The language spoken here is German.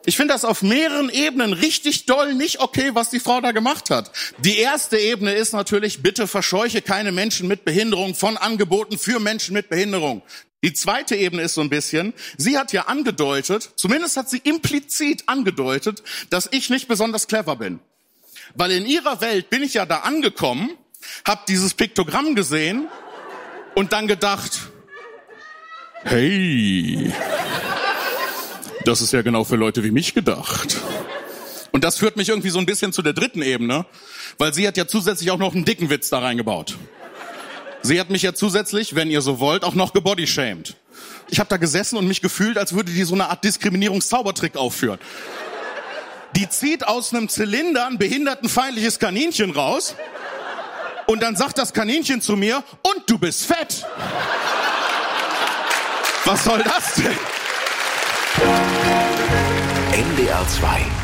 Ich finde das auf mehreren Ebenen richtig doll nicht okay, was die Frau da gemacht hat. Die erste Ebene ist natürlich, bitte verscheuche keine Menschen mit Behinderung von Angeboten für Menschen mit Behinderung. Die zweite Ebene ist so ein bisschen, sie hat ja angedeutet, zumindest hat sie implizit angedeutet, dass ich nicht besonders clever bin. Weil in ihrer Welt bin ich ja da angekommen, hab dieses Piktogramm gesehen und dann gedacht, hey, das ist ja genau für Leute wie mich gedacht. Und das führt mich irgendwie so ein bisschen zu der dritten Ebene, weil sie hat ja zusätzlich auch noch einen dicken Witz da reingebaut. Sie hat mich ja zusätzlich, wenn ihr so wollt, auch noch gebodyshamed. Ich habe da gesessen und mich gefühlt, als würde die so eine Art Diskriminierungszaubertrick aufführen. Die zieht aus einem Zylinder ein behindertenfeindliches Kaninchen raus und dann sagt das Kaninchen zu mir, und du bist fett. Was soll das denn? NDR 2